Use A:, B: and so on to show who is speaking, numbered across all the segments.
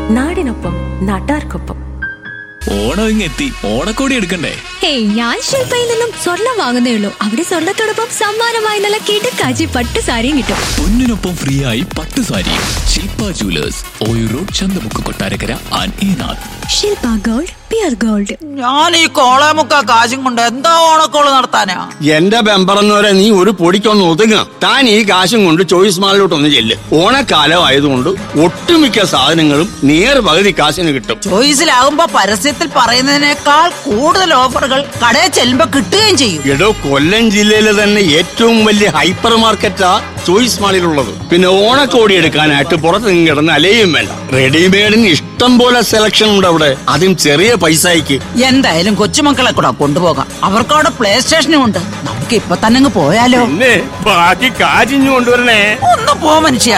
A: നാടിനൊപ്പം നാട്ടാർക്കൊപ്പം.
B: ഓണം ഇങ്ങെത്തി, ഓണക്കോടി എടുക്കണ്ടേ?
C: ഹേയ്, ഞാൻ ശില്പയിൽ നിന്നും സ്വർണം വാങ്ങുന്നേ ഉള്ളൂ. അവിടെ സ്വർണത്തോടൊപ്പം സമ്മാനമായി നല്ല കിടക്കാച്ചി പട്ട് സാരിയും കിട്ടും.
B: പൊന്നിനൊപ്പം ഫ്രീ ആയി പട്ട് സാരിയും. ശില്പ jewellers, Oyoor road, Chanthamukku, Kottarakkara and Enath.
C: Shilpa gold, peer gold.
D: ഞാൻ ഈ കോളേമുക്ക കാശും കൊണ്ട് എന്താ ഓണക്കോള് നടത്താനാ?
E: എന്റെ ബെമ്പറന്നവരെ നീ ഒരു പൊടിക്കൊന്ന് ഒതുങ്ങ. താൻ ഈ കാശും കൊണ്ട് ചോയ്സ് മാളിലോട്ടൊന്ന് ചെല്ല്. ഓണക്കാലം ആയതുകൊണ്ട് ഒട്ടുമിക്ക സാധനങ്ങളും നേർ പകുതി കാശിന് കിട്ടും.
D: ചോയ്സിലാകുമ്പോ പരസ്യത്തിൽ പറയുന്നതിനേക്കാൾ കൂടുതൽ ഓഫറുകൾ കടയിൽ ചെല്ലുമ്പോ കിട്ടുകയും ചെയ്യും.
E: എടോ, കൊല്ലം ജില്ലയിലെ തന്നെ ഏറ്റവും വലിയ ഹൈപ്പർ മാർക്കറ്റാ ചോയ്സ് മാളിലുള്ളത്. പിന്നെ ഓണക്കോടി എടുക്കാനായിട്ട് പുറത്ത് നിന്ന് കിടന്ന് അലയും വേണ്ട. റെഡിമെയ്ഡിന് ഇഷ്ടം പോലെ സെലക്ഷൻ ഉണ്ട് അവിടെ, അതും ചെറിയ പൈസയ്ക്ക്.
D: എന്തായാലും കൊച്ചുമക്കളെ കൂടെ കൊണ്ടുപോകാം. അവർക്ക് അവിടെ പ്ലേ സ്റ്റേഷനും ഉണ്ട്. നമുക്ക് ഇപ്പൊ തന്നെ അങ്ങ് പോയാലോ?
E: പിന്നെ ബാക്കി കാശിഞ്ഞു കൊണ്ടുവരണേ.
D: ഒന്ന് പോ മനുഷ്യ.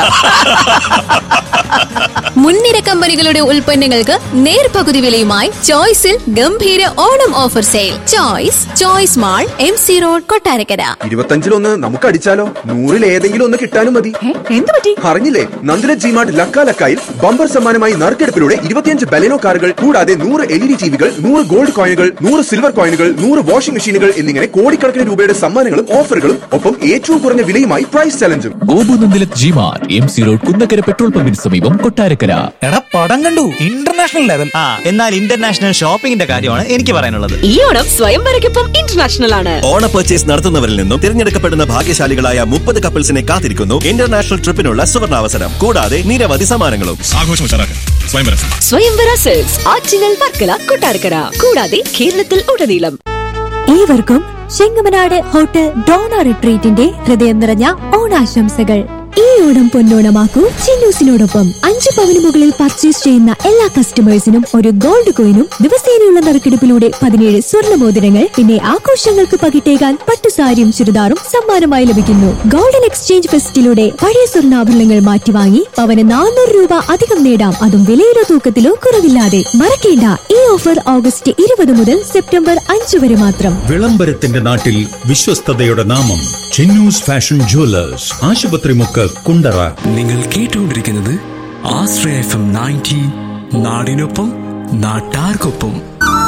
C: മുൻനിര കമ്പനികളുടെ ഉൽപ്പന്നങ്ങൾക്ക് നേർപകുതി വിലയുമായി ചോയ്സിൽ ഗംഭീര Onam offer sale. Choice mall, MC road, Kottarakkara.
F: 25 നമുക്ക് അടിച്ചാലോ? 100 ഏതെങ്കിലും ഒന്ന് കിട്ടാനും മതി.
A: എന്ത് പറ്റി?
F: അറിഞ്ഞില്ലേ? നന്ദിന ജിമാർട്ട് ലക്കാലക്കായിൽ ബമ്പർ സമ്മാനമായി നറുക്കെടുപ്പിലൂടെ 25 ബലെനോ കാറുകൾ, കൂടാതെ 100 LED ടിവികൾ, 100 ഗോൾഡ് കോയിനുകൾ, 100 സിൽവർ കോയിനുകൾ, 100 വാഷിംഗ് മെഷീനുകൾ എന്നിങ്ങനെ കോടിക്കണക്കിന് രൂപയുടെ സമ്മാനങ്ങളും ഓഫറുകളും, ഒപ്പം ഏറ്റവും കുറഞ്ഞ വിലയുമായി price ചലഞ്ചും.
B: Gopu Nandilath G-Mart, MC road, Kunnakkara petrol പമ്പിന് സമീപം, കൊട്ടാരക്കര.
G: എടാ, പടം കണ്ടു, ഇന്റർനാഷണൽ ലെവൽ. എന്നാൽ ഇന്റർനാഷണൽ ഷോപ്പിംഗിന്റെ കാര്യമാണ് എനിക്ക് പറയാനുള്ളത്.
A: ഈ ഓണം സ്വയംവരയ്ക്കൊപ്പം ഇന്റർനാഷണൽ ആണ്.
H: ഓണ പർച്ചേസ് നടത്തുന്നവരിൽ നിന്നും തിരഞ്ഞെടുക്കപ്പെടുന്ന ഭാഗ്യശാലികളായ 30 കപ്പിൾസിനെ കാത്തിരിക്കുന്നു ഇന്റർനാഷണൽ ട്രിപ്പിനുള്ള സുവർണാവസരം. കൂടാതെ നിരവധി സമ്മാനങ്ങളും.
A: സ്വയംവര സെൽസ്, ആറ്റിങ്ങൽ, വർക്കല, കൊട്ടാരക്കര, കൂടാതെ കേരളത്തിൽ ഉടനീളം.
C: ഏവർക്കും ചെങ്ങമനാട് ഹോട്ടൽ ഡോണ റിട്രീറ്റിന്റെ ഹൃദയം നിറഞ്ഞ ഓണാശംസകൾ. ഈ ഓണം പൊന്നോണമാക്കൂ ചിന്നൂസിനോടൊപ്പം. 5 പവന് മുകളിൽ പർച്ചേസ് ചെയ്യുന്ന എല്ലാ കസ്റ്റമേഴ്സിനും ഒരു ഗോൾഡ് കോയിനും ദിവസേനയുള്ള നറുക്കെടുപ്പിലൂടെ 17 സ്വർണ്ണമോതിരങ്ങൾ, പിന്നെ ആഘോഷങ്ങൾക്ക് പകിട്ടേകാൻ പട്ടുസാരിയും ചുരിദാറും സമ്മാനമായി ലഭിക്കുന്നു. ഗോൾഡൻ എക്സ്ചേഞ്ച് ഫെസ്റ്റിലൂടെ പഴയ സ്വർണ്ണാഭരണങ്ങൾ മാറ്റിവാങ്ങി പവന് 400 രൂപ അധികം നേടാം, അതും വിലയിലോ തൂക്കത്തിലോ കുറവില്ലാതെ. മറക്കേണ്ട, ഈ ഓഫർ ഓഗസ്റ്റ് 20 മുതൽ സെപ്റ്റംബർ 5 വരെ മാത്രം.
I: വിളംബരത്തിന്റെ നാട്ടിൽ വിശ്വസ്തതയുടെ നാമം ചിന്നൂസ് ഫാഷൻ ജുവലേഴ്സ്, ആശുപത്രി മുക്ക്, കുണ്ടറ.
J: നിങ്ങൾ കേട്ടുകൊണ്ടിരിക്കുന്നത് ആശ്രയ FM 90, നാടിനൊപ്പം നാട്ടാർക്കൊപ്പം.